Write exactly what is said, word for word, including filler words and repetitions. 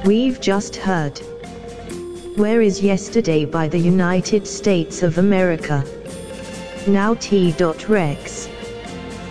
We've just heard Where is Yesterday by the United States of America. Now T. Rex.